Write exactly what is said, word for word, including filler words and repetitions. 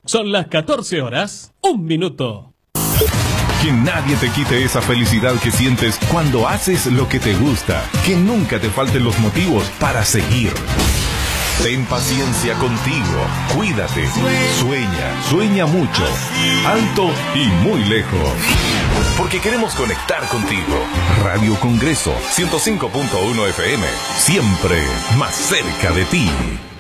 Son las catorce horas, un minuto. Que nadie te quite esa felicidad que sientes cuando haces lo que te gusta. Que nunca te falten los motivos para seguir. Ten paciencia contigo. Cuídate. Sueña. Sueña mucho. Alto y muy lejos. Porque queremos conectar contigo. Radio Congreso ciento cinco punto uno F M. Siempre más cerca de ti.